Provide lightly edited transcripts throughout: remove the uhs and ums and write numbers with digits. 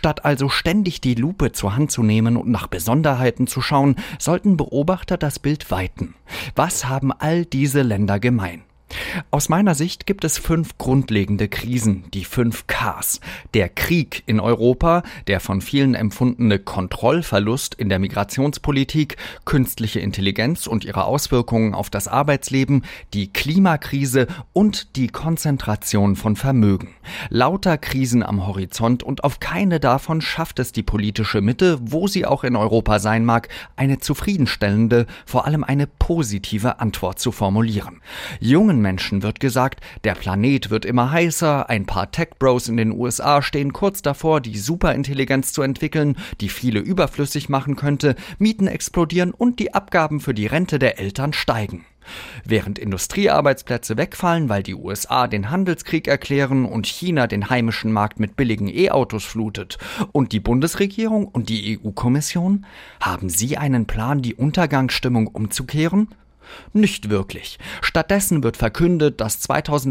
Statt also ständig die Lupe zur Hand zu nehmen und nach Besonderheiten zu schauen, sollten Beobachter das Bild weiten. Was haben all diese Länder gemein? Aus meiner Sicht gibt es 5 grundlegende Krisen, die 5 Ks. Der Krieg in Europa, der von vielen empfundene Kontrollverlust in der Migrationspolitik, künstliche Intelligenz und ihre Auswirkungen auf das Arbeitsleben, die Klimakrise und die Konzentration von Vermögen. Lauter Krisen am Horizont und auf keine davon schafft es die politische Mitte, wo sie auch in Europa sein mag, eine zufriedenstellende, vor allem eine positive Antwort zu formulieren. Jungen Menschen wird gesagt, der Planet wird immer heißer, ein paar Tech-Bros in den USA stehen kurz davor, die Superintelligenz zu entwickeln, die viele überflüssig machen könnte, Mieten explodieren und die Abgaben für die Rente der Eltern steigen. Während Industriearbeitsplätze wegfallen, weil die USA den Handelskrieg erklären und China den heimischen Markt mit billigen E-Autos flutet. Und die Bundesregierung und die EU-Kommission? Haben sie einen Plan, die Untergangsstimmung umzukehren? Nicht wirklich. Stattdessen wird verkündet, dass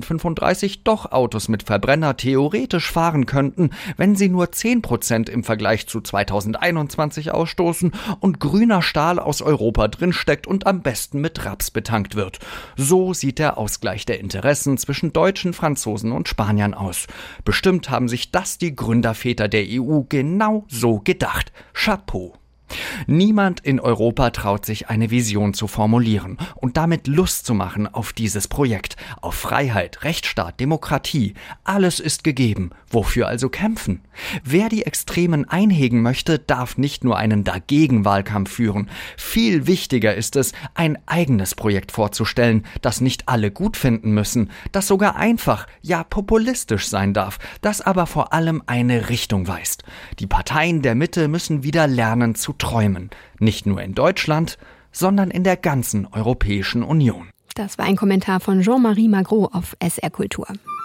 2035 doch Autos mit Verbrenner theoretisch fahren könnten, wenn sie nur 10% im Vergleich zu 2021 ausstoßen und grüner Stahl aus Europa drinsteckt und am besten mit Raps betankt wird. So sieht der Ausgleich der Interessen zwischen Deutschen, Franzosen und Spaniern aus. Bestimmt haben sich das die Gründerväter der EU genau so gedacht. Chapeau! Niemand in Europa traut sich, eine Vision zu formulieren und damit Lust zu machen auf dieses Projekt, auf Freiheit, Rechtsstaat, Demokratie. Alles ist gegeben. Wofür also kämpfen? Wer die Extremen einhegen möchte, darf nicht nur einen Dagegen-Wahlkampf führen. Viel wichtiger ist es, ein eigenes Projekt vorzustellen, das nicht alle gut finden müssen, das sogar einfach, ja populistisch sein darf, das aber vor allem eine Richtung weist. Die Parteien der Mitte müssen wieder lernen zu träumen. Nicht nur in Deutschland, sondern in der ganzen Europäischen Union. Das war ein Kommentar von Jean-Marie Magro auf SR Kultur.